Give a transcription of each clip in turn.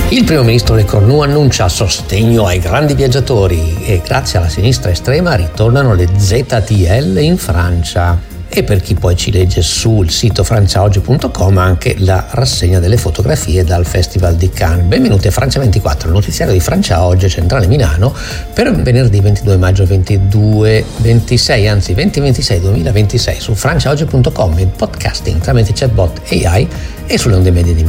Il primo ministro Le Cornu annuncia sostegno ai grandi viaggiatori e grazie alla sinistra estrema ritornano le ZTL in Francia. E per chi poi ci legge sul sito franciaoggi.com anche la rassegna delle fotografie dal Festival di Cannes. Benvenuti a Francia 24, il notiziario di Francia Oggi, centrale Milano, per venerdì 22 maggio 2026 su franciaoggi.com, in podcasting tramite chatbot AI e sulle onde medie di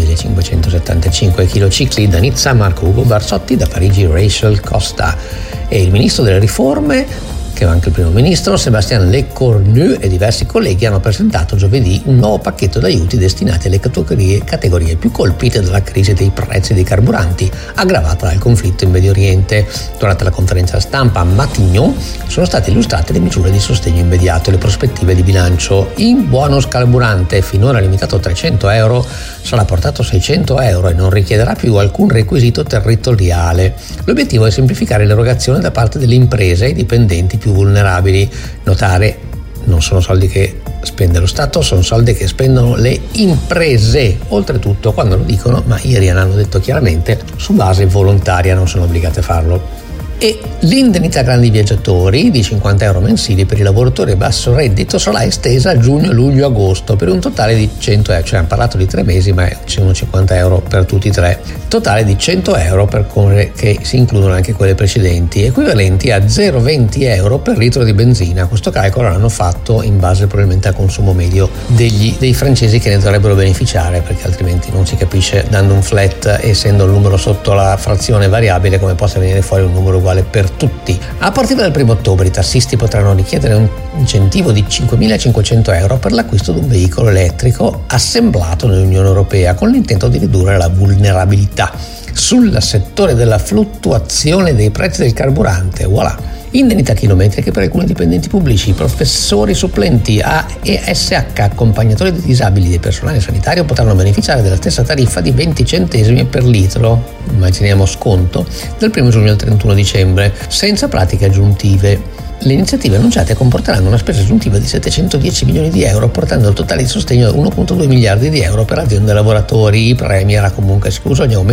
1575 kHz da Nizza Marco Ugo Barsotti, da Parigi Rachel Costa. E il ministro delle riforme, che è anche il primo ministro, Sébastien Le Cornu, e diversi colleghi hanno presentato giovedì un nuovo pacchetto d'aiuti destinati alle categorie più colpite dalla crisi dei prezzi dei carburanti aggravata dal conflitto in Medio Oriente. Durante la conferenza stampa a Matignon sono state illustrate le misure di sostegno immediato e le prospettive di bilancio. In bonus carburante, finora limitato a 300 euro, sarà portato a 600 euro e non richiederà più alcun requisito territoriale. L'obiettivo è semplificare l'erogazione da parte delle imprese ai dipendenti più vulnerabili. Notare, non sono soldi che spende lo Stato, sono soldi che spendono le imprese. Oltretutto, quando lo dicono, ma ieri hanno detto chiaramente, su base volontaria, non sono obbligate a farlo. E l'indennità grandi viaggiatori di 50 euro mensili per i lavoratori a basso reddito sarà estesa a giugno, luglio, agosto per un totale di 100 euro, cioè hanno parlato di 3 mesi ma sono 50 euro per tutti e tre, totale di 100 euro per come che si includono anche quelle precedenti, equivalenti a 0,20 euro per litro di benzina. Questo calcolo l'hanno fatto in base probabilmente al consumo medio dei francesi che ne dovrebbero beneficiare, perché altrimenti non si capisce, dando un flat, essendo il numero sotto la frazione variabile, come possa venire fuori un numero uguale per tutti. A partire dal 1 ottobre i tassisti potranno richiedere un incentivo di 5.500 euro per l'acquisto di un veicolo elettrico assemblato nell'Unione Europea, con l'intento di ridurre la vulnerabilità sul settore della fluttuazione dei prezzi del carburante. Voilà. Indennità chilometriche per alcuni dipendenti pubblici, professori supplenti, AESH, accompagnatori di disabili e personale sanitario potranno beneficiare della stessa tariffa di 20 centesimi per litro, immaginiamo sconto, dal 1 giugno al 31 dicembre, senza pratiche aggiuntive. Le iniziative annunciate comporteranno una spesa aggiuntiva di 710 milioni di euro, portando il totale di sostegno a 1,2 miliardi di euro per aziende e lavoratori. I premi era comunque escluso ogni aumento